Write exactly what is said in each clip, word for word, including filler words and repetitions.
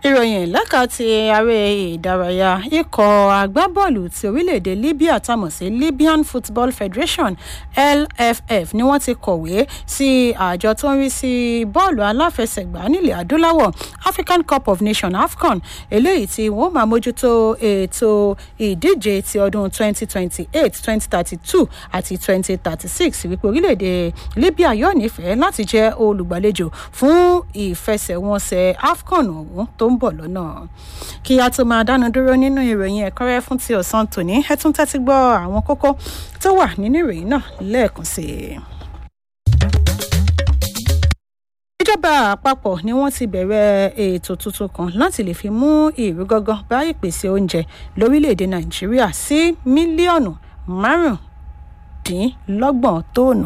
ìròyìn lẹ́ka ti aré ìdárayá ikọ̀ agbábọ́ọ̀lù ti orílẹ̀-èdè Libya tamọ̀ sí Libyan Football Federation L F F ni wọ́n ti kọ̀wé sí àjọ tó ń rí sí bọ́ọ̀lù aláfẹsẹ̀gbá nílẹ̀ adúláwọ̀ African Cup of Nations AFCON eléyìí tí wọ́n máa mójútó ètò ìdíje ti ọdún twenty twenty-eight twenty thirty-two àti twenty thirty-six wípé orílẹ̀-èdè Libya yóò nífẹ̀ẹ́ láti jẹ́ olùgbàlejò fún ìfẹsẹ̀wọnsẹ̀ AFCON ọ̀hún tó ń bọ̀ lọ́nà. Kí a tó máa dánu dúró nínú ìròyìn ẹ̀kọ́rẹ́ fún ti ọ̀sán tòní ẹ tún tẹ́tí gbọ́ àwọn kókó tó wà nínú ìròyìn náà lẹ́ẹ̀kan sí i. Ìjọba àpapọ̀ ni wọ́n ti bẹ̀rẹ̀ ètò tuntun kan láti lè fi mú ìrúgọ́gọ́ bá ìpèsè oúnjẹ lórílẹ̀‐èdè Nàìjíríà sí mílíọ̀nù márùndínlọ́gbọ̀n tóònù.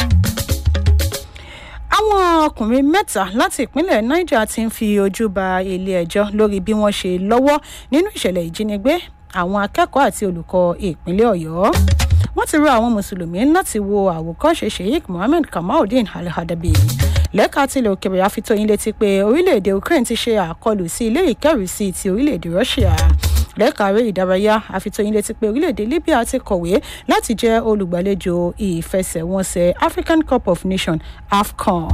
Àwọn ọkùnrin mẹ́ta láti ìpínlẹ̀ Niger ti ń fi ojú ba ilé-ẹjọ́ lórí bí wọ́n ṣe lọ́wọ́ nínú ìṣẹ̀lẹ̀ ìjínigbé àwọn akẹ́kọ̀ọ́ àti olùkọ́ ìpínlẹ̀ Ọ̀yọ́. Wọ́n ti rọ àwọn mùsùlùmí láti wo àwòkọ́ṣe Sheikh Mohammed Kamaldeen Al-Adabi. Lẹ́ka tilẹ̀ òkèèrè àfitóyin létí pé orílẹ̀-èdè Ukraine ti ṣe àkọlù sí ilé ìkẹ́rùsí ti orílẹ̀-èdè Russia. Lẹ́ka eré ìdárayá àfitóyin létí pé orílẹ̀-èdè Libya ti kọ̀wé láti jẹ́ olùgbàlejò ìfẹsẹ̀wọnsẹ̀ African Cup of Nations AFCON.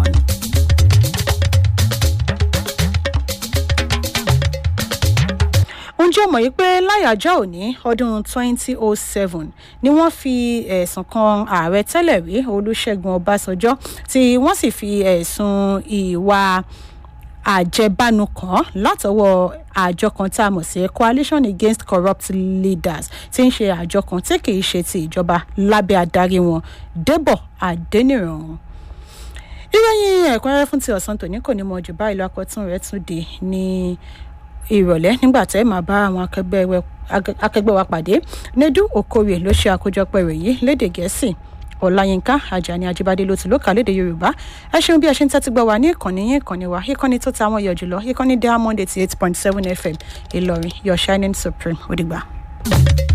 Ǹjẹ́ o mọ̀ pé láyàjọ́ òní ọdún twenty oh seven ni wọ́n fi ẹ̀sùn kan ààrẹ tẹ́lẹ̀ rí Olúṣẹ́gun Ọbásanjọ́ tí wọ́n sì fi ẹ̀sùn ìwà àjẹbánu kàn látọwọ́ àjọ kan tá a mọ̀ sí Coalition Against Corrupt Leaders tí ń ṣe àjọ kan tí kì í ṣe ti ìjọba lábẹ́ adarí wọn Débọ̀ Adéníran. Ìròyìn ẹ̀kúnrẹ́rẹ́ fún ti ọ̀sán tòní kò ní mọ jù báyìí lọ akọ̀tún rẹ̀ tún dé ní ìrọ̀lẹ́ nígbà tẹ́ máa bá àwọn akẹgbẹ́ wa pàdé. Nedu Okorie ló ṣe àkójọpọ̀ ìròyìn lédè Gẹ̀ẹ́sì. Ọláyínká Àjàní Ajíbádé ló ti ló kà lédè Yorùbá. Ẹ ṣeun bí ẹ ṣe ń tẹ́tí gbọ́ wa ní ìkànnì yín ìkànnì wa ìkànnì tó ta àwọn yọ jùlọ ìkànnì Diamond eighty eight point seven F M Ìlọrin, your shining supreme. Ó dìgbà.